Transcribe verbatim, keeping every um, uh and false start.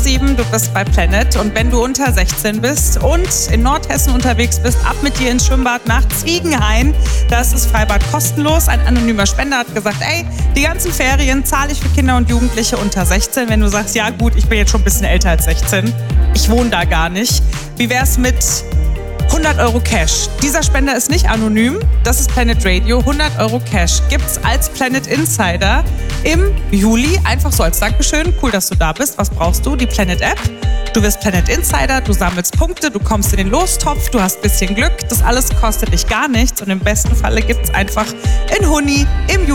sieben, du bist bei Planet. Und wenn du unter sechzehn bist und in Nordhessen unterwegs bist, ab mit dir ins Schwimmbad nach Ziegenhain. Da ist das Freibad kostenlos. Ein anonymer Spender hat gesagt, ey, die ganzen Ferien zahle ich für Kinder und Jugendliche unter sechzehn. Wenn du sagst, ja gut, ich bin jetzt schon ein bisschen älter als sechzehn, ich wohne da gar nicht. Wie wär's mit hundert Euro Cash? Dieser Spender ist nicht anonym, das ist Planet Radio. hundert Euro Cash gibt's als Planet Insider im Juli. Einfach so als Dankeschön. Cool, dass du da bist. Was brauchst du? Die Planet App. Du wirst Planet Insider, du sammelst Punkte, du kommst in den Lostopf, du hast ein bisschen Glück. Das alles kostet dich gar nichts und im besten Falle gibt's einfach in Huni im Juli